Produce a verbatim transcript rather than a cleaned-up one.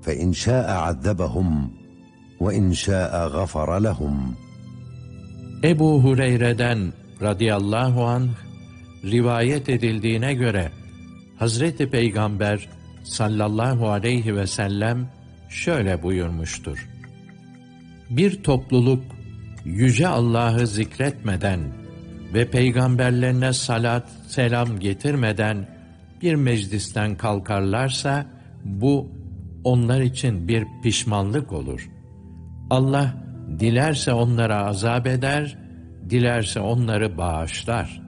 فإن شاء عذبهم وإن شاء غفر لهم. Ebu Hureyre'den radıyallahu anh rivayet edildiğine göre Hazreti Peygamber sallallahu aleyhi ve sellem şöyle buyurmuştur: Bir topluluk yüce Allah'ı zikretmeden ve peygamberlerine salat, selam getirmeden bir meclisten kalkarlarsa bu onlar için bir pişmanlık olur. Allah dilerse onlara azap eder, dilerse onları bağışlar.